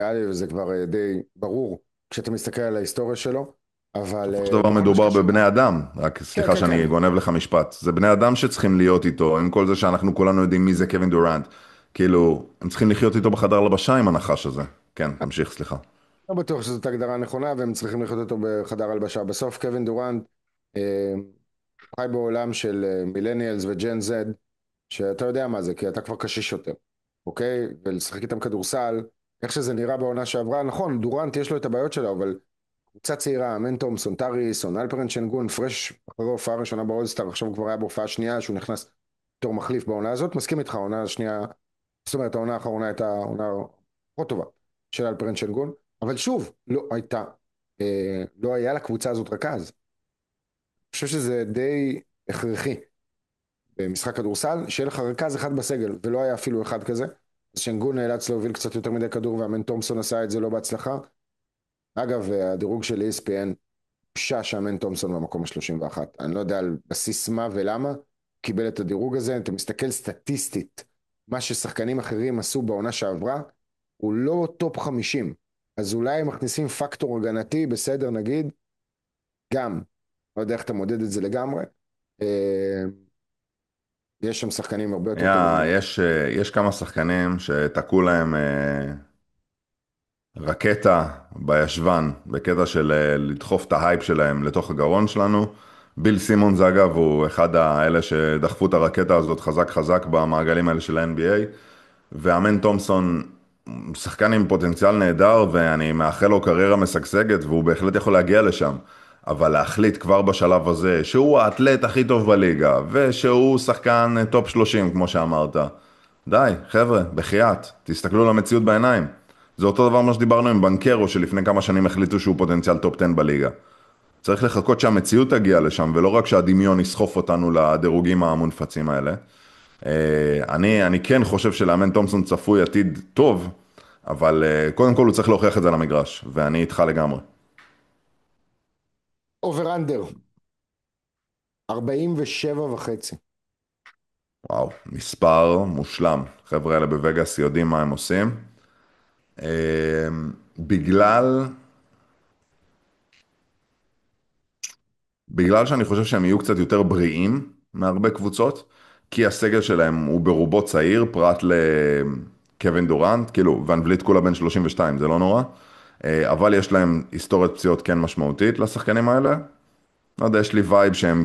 זה כבר די ברור כשאתה מסתכל על ההיסטוריה שלו, אבל בסופו של דבר בכל מה מדובר שקשור... בבני אדם, רק כן, סליחה כן, כן. שאני גונב לך משפט, זה בני אדם שצריכים להיות איתו, עם כל זה שאנחנו כולנו יודעים מי זה קווין דורנט, כאילו, הם צריכים לחיות איתו בחדר לבשה עם הנחש הזה. כן, תמשיך, סליחה. לא בטוח שזאת הגדרה נכונה, והם צריכים לחיות אותו בחדר הלבשה. בסוף קווין דורנט אה, חי בעולם של מילניאלס וג'ן זד, שאתה יודע מה זה, כי אתה כבר קשיש יותר, אוקיי? ולשחק איתם כדורסל, איך שזה נראה בעונה שעברה, נכון, דורנט יש לו את הבעיות שלו, אבל קבוצה צעירה, אמן תומפסון, טאריסון, אלפרן שנגון, פרש אחרי הופעה ראשונה באולסטאר, עכשיו הוא כבר היה בהופעה שנייה שהוא נכנס בתור מחליף בעונה הזאת, מסכים איתך, העונה השנייה, זאת אומרת העונה האחרונה הייתה עונה פחות טובה של אלפרן שנגון, אבל שוב, לא הייתה, לא היה לקבוצה הזאת רכז. אני חושב שזה די הכרחי במשחק כדורסל, שיהיה לך רכז אחד בסגל, ולא היה אפילו אחד כזה. אז שנגון נאלץ להוביל קצת יותר מדי כדור, ואמן תומפסון עשה את זה לא בהצלחה. אגב, הדירוג של ESPN, בושה שאמן תומפסון במקום ה-31. אני לא יודע על בסיס מה ולמה, קיבל את הדירוג הזה. אתה מסתכל סטטיסטית, מה ששחקנים אחרים עשו בעונה שעברה, הוא לא טופ 50. אז אולי הם מכניסים פקטור הגנתי, בסדר נגיד, גם. לא יודע איך אתה מודד את זה לגמרי. אה, יש שם שחקנים הרבה יותר טובים. יש כמה שחקנים שתקעו להם רקטה בישבן, בקטע של לדחוף את ההייפ שלהם לתוך הגרון שלנו. ביל סימונס אגב הוא אחד האלה שדחפו את הרקטה הזאת חזק חזק במעגלים האלה של ה-NBA, ואמן תומפסון שחקן עם פוטנציאל נהדר ואני מאחל לו קריירה משגשגת והוא בהחלט יכול להגיע לשם, אבל להחליט כבר בשלב הזה שהוא האתלט הכי טוב בליגה ושהוא שחקן טופ 30 כמו שאמרת, די חבר'ה בחייאת, תסתכלו למציאות בעיניים. זה אותו דבר מה שדיברנו עם בנקרו שלפני כמה שנים החליטו שהוא פוטנציאל טופ 10 בליגה. צריך לחכות שהמציאות תגיע לשם ולא רק שהדמיון יסחוף אותנו לדירוגים המונפצים האלה. אני כן חושב שלאמן תומפסון צפוי עתיד טוב, אבל קודם כל הוא צריך להוכיח את זה על המגרש, ואני איתך לגמרי. אובר אנדר, 47 וחצי. וואו, מספר מושלם. חבר'ה האלה בווגאס יודעים מה הם עושים. בגלל, בגלל שאני חושב שהם יהיו קצת יותר בריאים מהרבה קבוצות, כי הסגל שלהם הוא ברובו צעיר, פרט לקווין דורנט, כאילו, ון וליט כולה בן 32, זה לא נורא, אבל יש להם היסטוריית פציעות כן משמעותית לשחקנים האלה. לא יודע, יש לי וייב שהם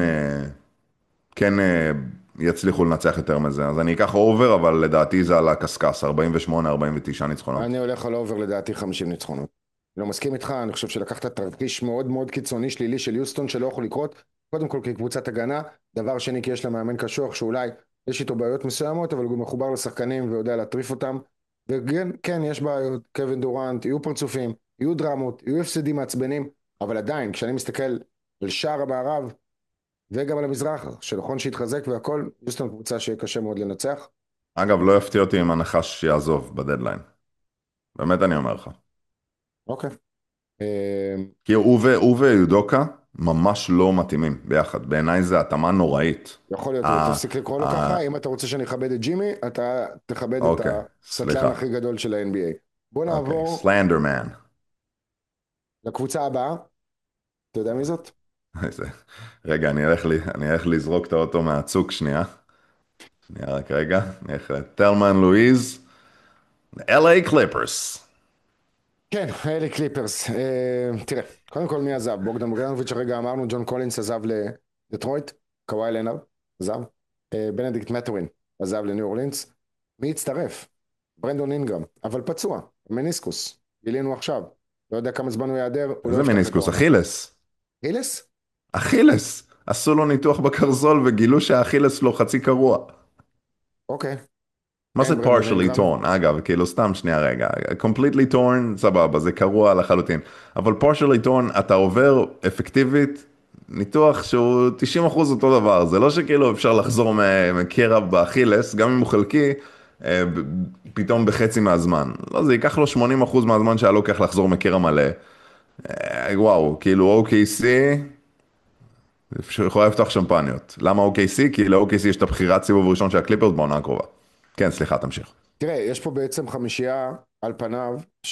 כן יצליחו לנצח יותר מזה. אז אני אקח אובר, אבל לדעתי זה על הקסקס, 48-49 ניצחונות. אני הולך על אובר לדעתי 50 ניצחונות. אני לא מסכים איתך, אני חושב שלקחת תרחיש מאוד מאוד קיצוני שלילי של יוסטון שלא יכול לקרות, קודם כל כקבוצת הגנה, דבר שני כי יש לה מאמן קשוח שאולי יש איתו בעיות מסוימות, אבל הוא מחובר לשחקנים ויודע להטריף אותם, וכן, כן, יש בעיות, קווין דורנט, יהיו פרצופים, יהיו דרמות, יהיו הפסדים מעצבנים, אבל עדיין, כשאני מסתכל על שער המערב וגם על המזרח, שנכון שיתחזק והכל, יוסטון קבוצה שיהיה קשה מאוד לנצח. אגב, לא יפתיע אותי אם הנחש יעזוב בדדליין. באמת אני אומר לך. אוקיי. כי הוא ויודוקה ממש לא מתאימים ביחד. בעיניי זה התאמה נוראית. יכול להיות, אה, תפסיק לקרוא לו אה, ככה, אם אתה רוצה שאני אכבד את ג'ימי, אתה תכבד את אוקיי, הסטלן סליחה. הכי גדול של ה-NBA. בוא אוקיי, נעבור סלנדרמן. לקבוצה הבאה, אתה יודע מי זאת? רגע, אני אלך לזרוק את האוטו מהצוק שנייה. שנייה רק רגע. אני אלך לטלמן לואיז. LA Clippers. כן, אלה קליפרס. תראה, קודם כל מי עזב? בוגדן בוגדנוביץ' הרגע אמרנו, ג'ון קולינס עזב לדטרויט, קוואי לנארד עזב, בנדיקט מטורין עזב לניו אורלינס. מי הצטרף? ברנדון אינגרם, אבל פצוע, מניסקוס, גילינו עכשיו. לא יודע כמה זמן הוא ייעדר, הוא לא איזה יפתח את מניסקוס? העונה. אכילס. אילס? אכילס. עשו לו ניתוח בקרזול וגילו שהאכילס שלו חצי קרוע. אוקיי. מה זה אין ברנדון partially אינגרם. torn? אגב, כאילו סתם שנייה רגע. completely torn, סבבה, זה קרוע לחלוטין. אבל partially torn, אתה עובר אפקטיבית ניתוח שהוא 90% אותו דבר. זה לא שכאילו אפשר לחזור מקרע באכילס, גם אם הוא חלקי, פתאום בחצי מהזמן. לא, זה ייקח לו 80% מהזמן שהיה לוקח לחזור מקרע מלא. וואו, כאילו OKC, יכולה לפתוח שמפניות. למה OKC? כי ל-OKC יש את הבחירת סיבוב ראשון של הקליפרס בעונה הקרובה. כן, סליחה, תמשיך. תראה, יש פה בעצם חמישייה על פניו